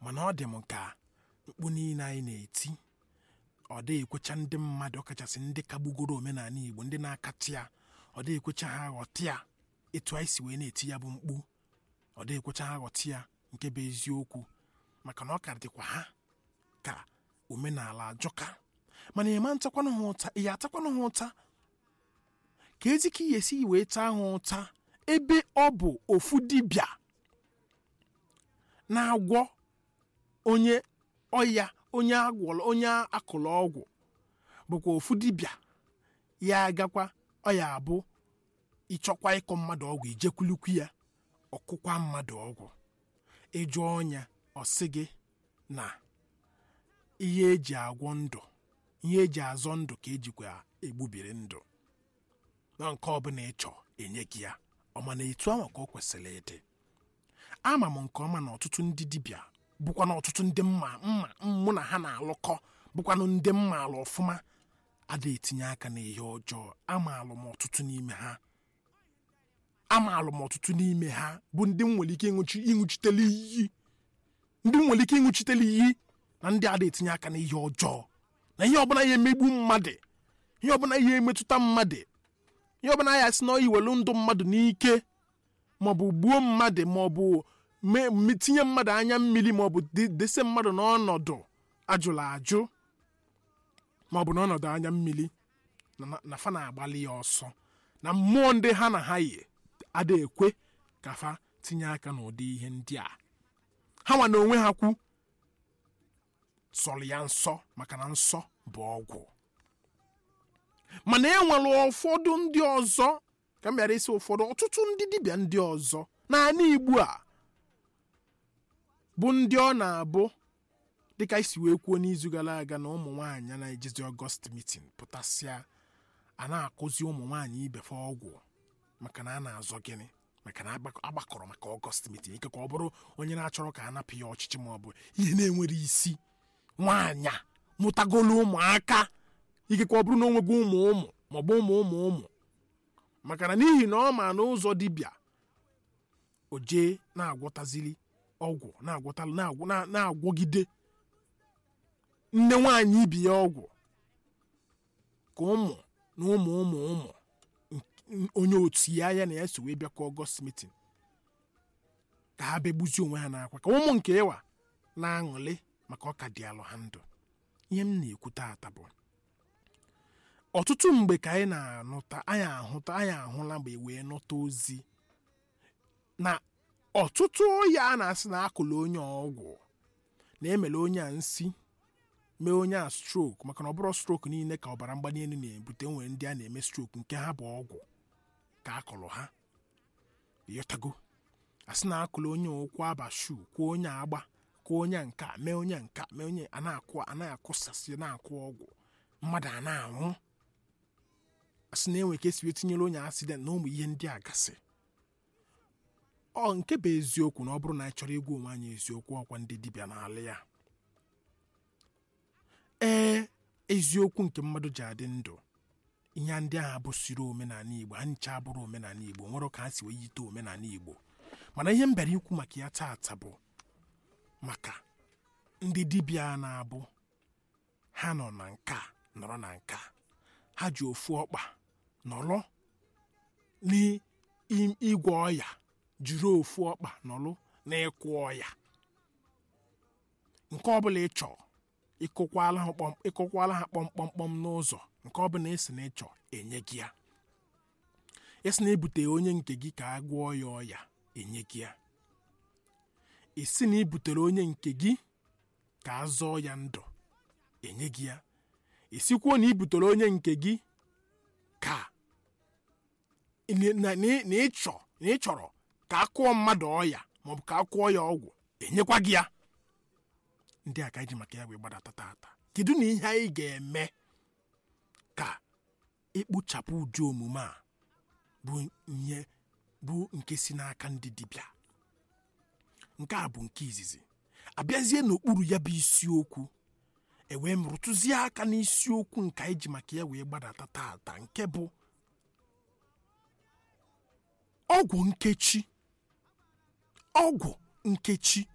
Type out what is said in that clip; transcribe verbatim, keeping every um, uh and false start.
mana ọ dị m ka mkpu niile anyị na-eti ọ dị ekwecha ndị mmadụ ọkachasị ndị kagbugoro omenala Igbo ndị na-akatị ya ọ dị ekwecha ha ghọta ya etu anyị si wee na-eti ya bụ mkpu ọ dị ekwecha ha ghọta ya nke bụ eziokwu maka na ọ ka dịkwa ha ka omenala ajọka mana ịma ntakwanụ ha ụta ihe atakwanụ ha ụta ka ezi ka ihe esi wee taa ha ụta ebe ọ bụ ofu dibịa na-agwọ onye ọya onye agwọrọ onye akụrụ ọgwụ bụkwa ofu dibịa ya agakwa ọya abụ ịchọkwa ịkọ mmadụ ọgwụ ijekwulukwu ya ọkụkwa mmadụ ọgwụ ịjụ ọnya ọsị gị na ihe eji agwọ ndụ ihe eji azọ ndụ ka ejikwa egbubiri ndụ na nke ọbụla ịchọ enye gị ya ọma na etu ahụ ka ọ kwesịrị ịdị ama m nke ọma na ọtụtụ ndị dibịa bụkwa na ọtụtụ ndị mma mma mụ na ha na-alụkọ bụkwanụ ndị mma alụ ọfụma ada etinye aka n'ihe ọjọọ amaalụ m ọtụtụ n'ime ha amaalụ m ọtụtụ n'ime ha bụ ndị nwere ike ịṅụchitele iyi ndị nwere ike ịṅụchitele iyi na ndị ada etinye aka n'ihe ọjọọ na ihe ọbụla ya emegbu mmadụ ihe ọbụla ya emetụta mmadụ ihe ọbụla ya si na iwelu ndụ mmadụ n'ike maọbụ gbuo mmadụ maọbụ tinye mmadụ anya mmiri maọbụ dese mmadụ n'ọnọdụ ajụla ajụ maọbụ n'ọnọdụ anya mmiri na fa na-agbalị ya ọsọ na mmụọ ndị ha na ha yi ada ekwe ka fa tinye aka n'ụdị ihe ndị a ha nwa na onwe ha kwu sọrọ ya nsọ maka na nsọ bụ ọgwụ mana e nwere ụfọdụ ndị ọzọ ka m bịara isi ụfọdụ ọtụtụ ndị dibịa ndị ọzọ n'ala Igbo a bụ ndị ọ na-abụ dịka isi wee kwuo n'izu gara aga na ụmụ nwaanyị na-ejezi ọgọst mitin pụtasịa a na-akụzi ụmụ nwaanyị ibefe ọgwụ maka na a na-azọ gịnị maka na agbakọrọ maka ọgọst mitin ike ka ọ bụrụ onye na-achọrọ ka a napụ ya ọchịchị ma ọ bụ ihe na-enwere isi nwaanyị mụtagolu ụmụaka ike ka ọ bụrụ na o nwego ụmụ ụmụ maọbụ ụmụ ụmụ ụmụ maka na n'ihi na ọ ma n'ụzọ dibịa o jee na-agwọtazili ọgwụ na-agwọtalụ na-agwọgide nne nwaanyị ibi ya ọgwụ ka ụmụ na ụmụ ụmụ ụmụ onye otu ya ya na ya so wee bịakwa ọgọst mitin ka ha begbuzi onwe ha n'akwa ka ụmụ nke ịwa na-aṅụlị maka ọka dị alụ ha ndụ ihe m na-ekwu taata bụ ọtụtụ mgbe ka anyị na-anụta anyị ahụta anyị ahụla mgbe wee nụta ozi na ọtụtụ ọya a na-asị na akụlụ onye ọgwụ na-emele onye a nsi mee onye a strok maka na ọ bụrụ strok niile ka ọbara mgbali elu na-ebute nwere ndị a na-eme strok nke ha bụ ọgwụ ka akụlụ ha yotago asị na akụlụ onye ụkwụ abashu kwuo onye agba kwuo onye nka mee onye nka mee onye a na-akụ a na-akụsasị na-akụ ọgwụ mmadụ a na-anwụ asị na enwe ka esi etinyere onye asidenti na ụmụ ihe ndị a gasị ọ nke bụ eziokwu na ọ bụrụ na anyị chọrọ egwu onwe anyị eziokwu ọkwa ndị dibịa n'ala ya ee eziokwu nke mmadụ ji adị ndụ ihe ndị ahụ abụsiri omenala Igbo ha ncha abụrụ omenala Igbo nwere ka ha si wee yite omenala Igbo mana ihe m bịara ikwu maka ya taata bụ maka ndị dibịa na-abụ ha nọ na nka nọrọ na nka ha ji ofu ọkpa nọrọ n'igwe ọya jiri ofu ọkpa nọrọ n'ịkwụ ọya nke ọbụla ịchọ ịkụkwala ha kpọmkpọmkpọm n'ụzọ nke ọbụla esi na ịchọ enye gị ya esi na ebute onye nke gị ka a gwọọ ya ọya enye gị ya esi na ibutere onye nke gị ka a zọọ ya ndụ enye gị ya esikwuo na ibutere onye nke gị ka na ị chọrọ ka a kụọ mmadụ ọya maọbụ ka a kụọ ya ọgwụ enyekwa gị ya ndị a ka anyị ji maka ya wee gbadata tata kedu na ihe anyị ga-eme ka ekpochapụ ụdị omume a bụ ihe bụ nke si n'aka ndị dibịa nke a bụ nke izizi abịazie n'okpuru ya bụ isiokwu ewee mrụtụzie aka n'isiokwu nke anyị ji maka ya wee gbadata tata nke bụ ọgwụ nkechi ọgwụ nkechi